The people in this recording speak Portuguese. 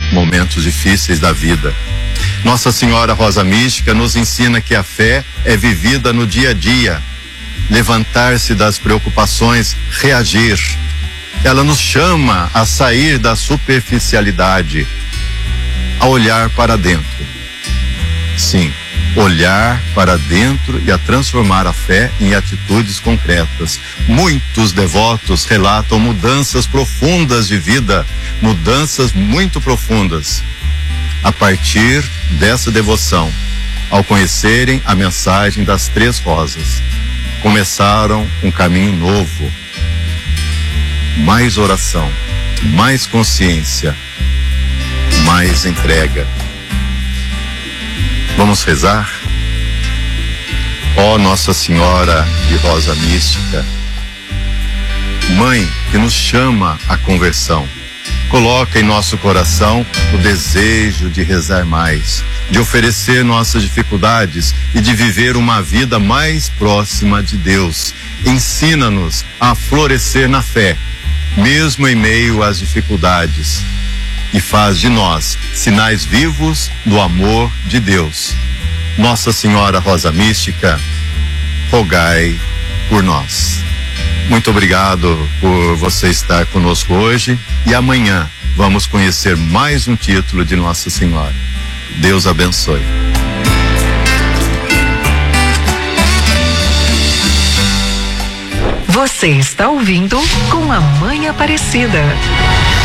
momentos difíceis da vida. Nossa Senhora Rosa Mística nos ensina que a fé é vivida no dia a dia, levantar-se das preocupações, reagir. Ela nos chama a sair da superficialidade, a olhar para dentro. Sim, olhar para dentro e a transformar a fé em atitudes concretas. Muitos devotos relatam mudanças profundas de vida, mudanças muito profundas, a partir dessa devoção, ao conhecerem a mensagem das 3 rosas. Começaram um caminho novo, mais oração, mais consciência, mais entrega. Vamos rezar? Ó Nossa Senhora de Rosa Mística, Mãe que nos chama à conversão, coloca em nosso coração o desejo de rezar mais, de oferecer nossas dificuldades e de viver uma vida mais próxima de Deus. Ensina-nos a florescer na fé, mesmo em meio às dificuldades, e faz de nós sinais vivos do amor de Deus. Nossa Senhora Rosa Mística, rogai por nós. Muito obrigado por você estar conosco hoje, e amanhã vamos conhecer mais um título de Nossa Senhora. Deus abençoe. Você está ouvindo Com a Mãe Aparecida.